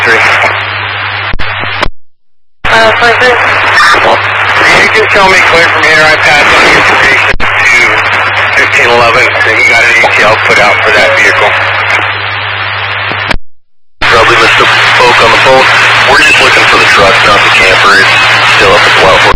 3. 5-3. You can tell me clear from here. I passed on the information to 1511 that you got an ETL put out for that vehicle. Probably missed the folk on the phone. We're just looking for the truck, not the camper. It's still up at 12.